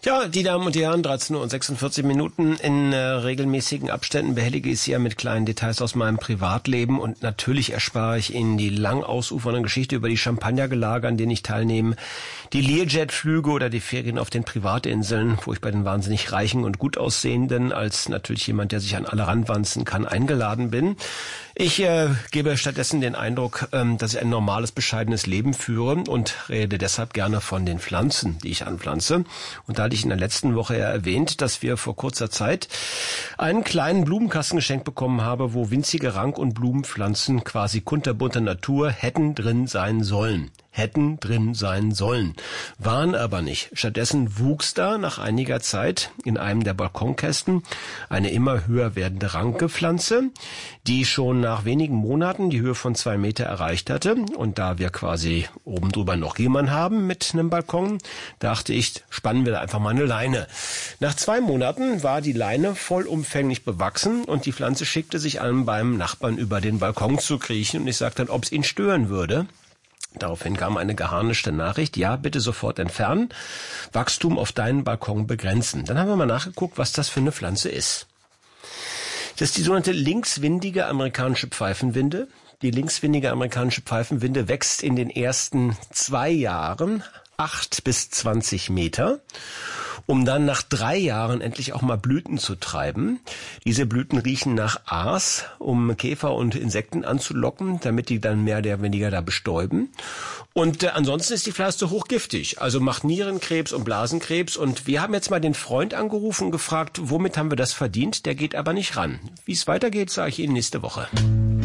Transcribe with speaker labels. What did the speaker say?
Speaker 1: Ja, die Damen und Herren, 13:46 in regelmäßigen Abständen behellige ich Sie ja mit kleinen Details aus meinem Privatleben und natürlich erspare ich Ihnen die lang ausufernde Geschichte über die Champagnergelage, an denen ich teilnehme, die Learjet-Flüge oder die Ferien auf den Privatinseln, wo ich bei den wahnsinnig Reichen und gut aussehenden, als natürlich jemand, der sich an alle ranwanzen kann, eingeladen bin. Ich gebe stattdessen den Eindruck, dass ich ein normales, bescheidenes Leben führe und rede deshalb gerne von den Pflanzen, die ich anpflanze. Und da hatte ich in der letzten Woche ja erwähnt, dass wir vor kurzer Zeit einen kleinen Blumenkasten geschenkt bekommen haben, wo winzige Rank- und Blumenpflanzen quasi kunterbunter Natur hätten drin sein sollen. Waren aber nicht. Stattdessen wuchs da nach einiger Zeit in einem der Balkonkästen eine immer höher werdende Rankepflanze, die schon nach wenigen Monaten die Höhe von 2 Meter erreicht hatte. Und da wir quasi oben drüber noch jemanden haben mit einem Balkon, dachte ich, spannen wir da einfach mal eine Leine. Nach 2 Monaten war die Leine vollumfänglich bewachsen und die Pflanze schickte sich an, beim Nachbarn über den Balkon zu kriechen. Und ich sagte dann, ob es ihn stören würde. Daraufhin kam eine geharnischte Nachricht, ja, bitte sofort entfernen, Wachstum auf deinen Balkon begrenzen. Dann haben wir mal nachgeguckt, was das für eine Pflanze ist. Das ist die sogenannte linkswindige amerikanische Pfeifenwinde. Die linkswindige amerikanische Pfeifenwinde wächst in den ersten 2 Jahren 8 bis 20 Meter, um dann nach 3 Jahren endlich auch mal Blüten zu treiben. Diese Blüten riechen nach Aas, um Käfer und Insekten anzulocken, damit die dann mehr oder weniger da bestäuben. Und ansonsten ist die Pflanze hochgiftig, also macht Nierenkrebs und Blasenkrebs. Und wir haben jetzt mal den Freund angerufen und gefragt, womit haben wir das verdient? Der geht aber nicht ran. Wie es weitergeht, sage ich Ihnen nächste Woche.